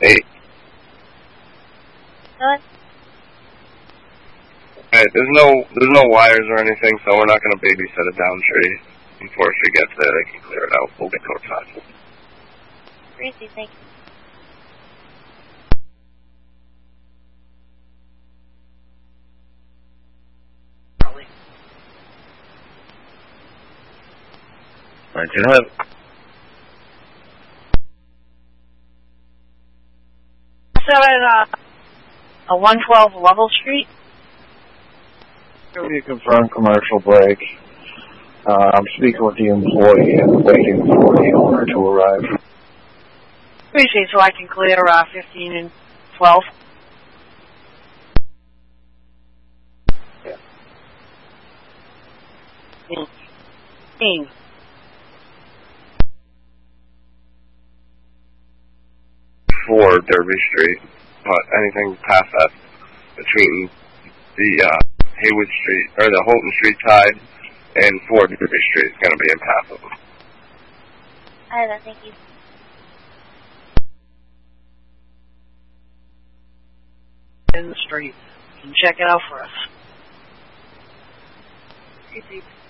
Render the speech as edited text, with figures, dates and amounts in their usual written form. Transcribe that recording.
8. Good. Alright, there's no wires or anything, so we're not going to babysit a down tree. Before she gets there, they can clear it out. We'll get notified. Crazy, thank you. Alright, you have... Is that at a 112 Level Street? You confirm commercial break. I'm speaking with the employee and waiting for the owner to arrive. Appreciate so I can clear 15 and 12. Yeah. 15. For Derby Street, but anything past that between the Haywood Street or the Holton Street side and 4 Derby Street is going to be impassable. Either, thank you. In the street. You can check it out for us. Crazy.